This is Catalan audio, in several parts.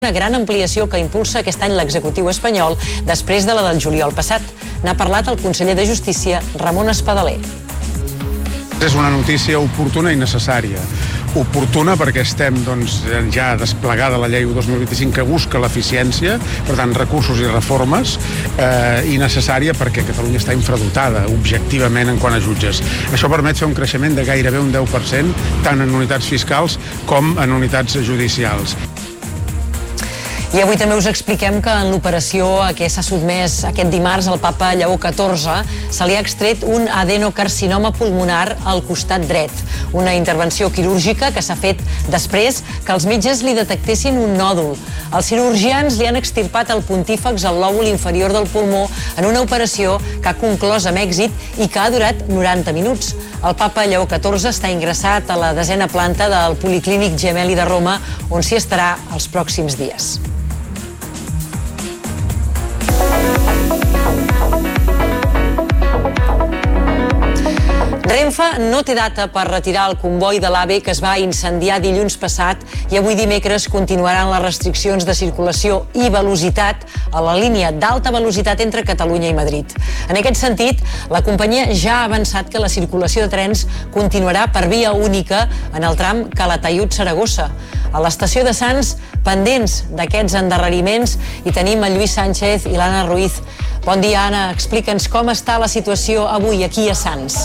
Una gran ampliació que impulsa aquest any l'executiu espanyol després de la del juliol passat. N'ha parlat el conseller de Justícia, Ramon Espadaler. És una notícia oportuna i necessària. Oportuna perquè estem ja desplegada la llei 2025 que busca l'eficiència, per tant recursos i reformes, i necessària perquè Catalunya està infradotada objectivament en quant a jutges. Això permet fer un creixement de gairebé un 10% tant en unitats fiscals com en unitats judicials. I avui també us expliquem que en l'operació a què s'ha sotmès aquest dimarts el papa Lleó XIV se li ha extret un adenocarcinoma pulmonar al costat dret. Una intervenció quirúrgica que s'ha fet després que els metges li detectessin un nòdul. Els cirurgians li han extirpat el pontífex al lòbul inferior del pulmó en una operació que ha conclòs amb èxit i que ha durat 90 minuts. El papa Lleó XIV està ingressat a la 10a planta del Policlínic Gemelli de Roma, on s'hi estarà els pròxims dies. Renfe no té data per retirar el comboi de l'AVE que es va incendiar dilluns passat i avui dimecres continuaran les restriccions de circulació i velocitat a la línia d'alta velocitat entre Catalunya i Madrid. En aquest sentit, la companyia ja ha avançat que la circulació de trens continuarà per via única en el tram Calataiud-Saragossa. A l'estació de Sants, pendents d'aquests endarreriments, hi tenim en Lluís Sánchez i l'Anna Ruiz. Bon dia, Anna. Explica'ns com està la situació avui aquí a Sants.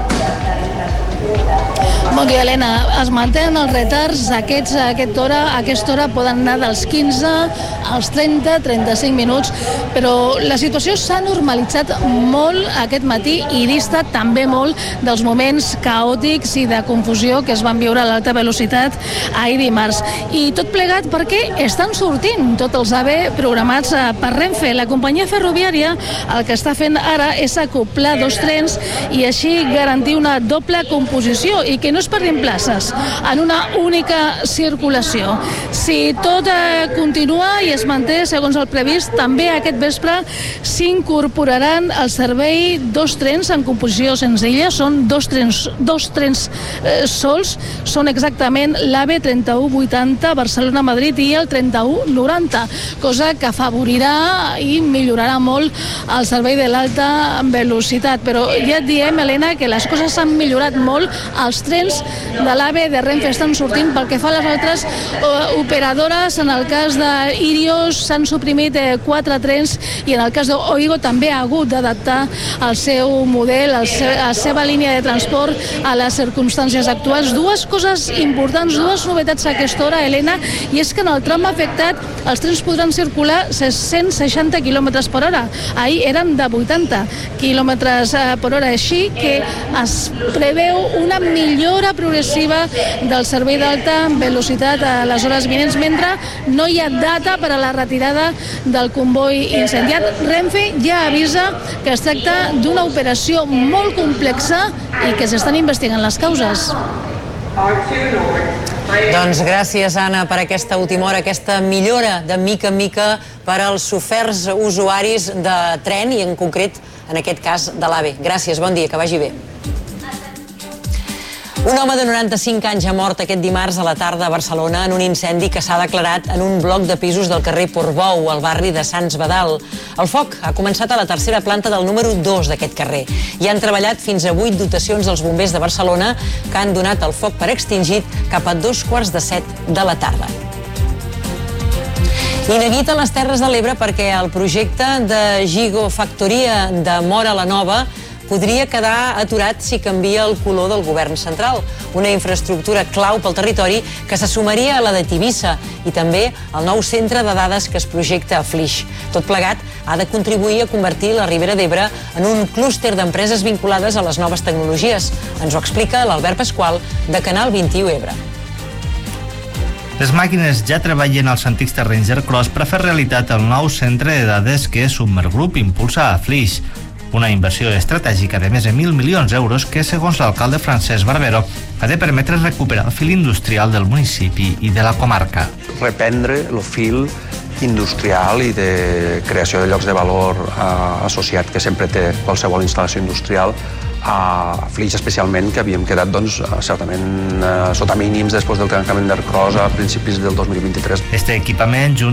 Bon dia, Helena. Es mantenen els retards. A aquesta hora poden anar dels 15 als 30-35 minuts, però la situació s'ha normalitzat molt aquest matí i dista també molt dels moments caòtics i de confusió que es van viure a l'alta velocitat ahir dimarts. I tot plegat perquè estan sortint tots els AVE programats per Renfe. La companyia ferroviària el que està fent ara és acoplar dos trens i així garantir una doble composició i que no es perdin places en una única circulació. Si tot continua i es manté segons el previst, també aquest vespre s'incorporaran al servei dos trens en composició senzilla. Són dos trens sols, són exactament l'AVE 3180 Barcelona-Madrid i el 3190, cosa que afavorirà i millorarà molt el servei de l'alta velocitat. Però ja et diem, Helena, que les coses s'han millorat molt. Els trens de l'AVE de Renfe estan sortint. Pel que fa a les altres operadores, en el cas d'Irios s'han suprimit 4 trens i en el cas d'Oigo també ha hagut d'adaptar el seu model, la seva línia de transport a les circumstàncies actuals. Dues coses importants, dues novetats a aquesta hora, Helena, i és que en el tram afectat els trens podran circular 160 km per hora. Ahir eren de 80 km per hora, així que es preveu una millora progressiva del servei d'alta velocitat a les hores vinents, mentre no hi ha data per a la retirada del comboi incendiat. Renfe ja avisa que es tracta d'una operació molt complexa i que s'estan investigant les causes. Doncs gràcies, Anna, per aquesta última hora, aquesta millora de mica en mica per als soferts usuaris de tren i en concret, en aquest cas, de l'AVE. Gràcies, bon dia, que vagi bé. Un home de 95 anys ha mort aquest dimarts a la tarda a Barcelona en un incendi que s'ha declarat en un bloc de pisos del carrer Portbou, al barri de Sants Badal. El foc ha començat a la tercera planta del número 2 d'aquest carrer. Hi han treballat fins a 8 dotacions dels bombers de Barcelona que han donat el foc per extingit cap a 6:45 de la tarda. I neguit a les Terres de l'Ebre perquè el projecte de gigafactoria de Móra la Nova podria quedar aturat si canvia el color del govern central. Una infraestructura clau pel territori que se sumaria a la de Tivissa i també al nou centre de dades que es projecta a Flix. Tot plegat ha de contribuir a convertir la Ribera d'Ebre en un clúster d'empreses vinculades a les noves tecnologies. Ens ho explica l'Albert Pasqual, de Canal 21 Ebre. Les màquines ja treballen als antics terrenys d'Ercros per fer realitat el nou centre de dades que Submergroup impulsa a Flix. Una inversió estratègica de més de 1.000 milions d'euros que, segons l'alcalde Francesc Barbero, ha de permetre recuperar el fil industrial del municipi i de la comarca. Reprendre el fil industrial i de creació de llocs de valor associat que sempre té qualsevol instal·lació industrial a Flix especialment, que havíem quedat doncs, certament sota mínims després del tancament d'Aircross a principis del 2023. Este equipament, junt